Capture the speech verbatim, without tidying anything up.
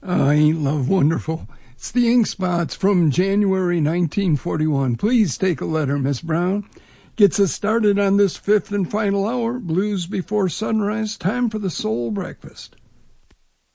Uh, ain't love wonderful? It's the Ink Spots from January nineteen forty-one. Please take a letter, Miss Brown. Gets us started on this fifth and final hour. Blues before sunrise. Time for the soul breakfast.